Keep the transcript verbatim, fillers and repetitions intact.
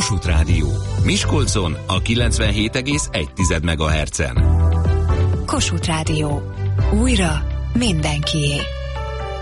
Kossuth Rádió. Miskolcon a kilencvenhét egész egy megahertzen. Kossuth Rádió. Újra mindenkié.